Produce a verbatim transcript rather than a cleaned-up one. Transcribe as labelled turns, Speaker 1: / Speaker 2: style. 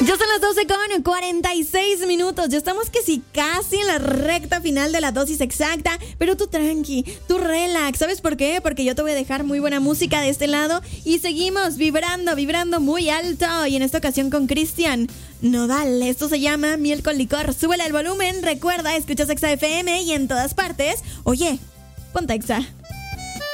Speaker 1: Ya son las doce con cuarenta y seis minutos. Ya estamos que sí casi en la recta final de la dosis exacta. Pero tú tranqui, tú relax. ¿Sabes por qué? Porque yo te voy a dejar muy buena música de este lado. Y seguimos vibrando, vibrando muy alto. Y en esta ocasión con Cristian Nodal. Esto se llama Miel con Licor. Súbele el volumen. Recuerda, escuchas Exa F M y en todas partes. Oye, ponte Exa.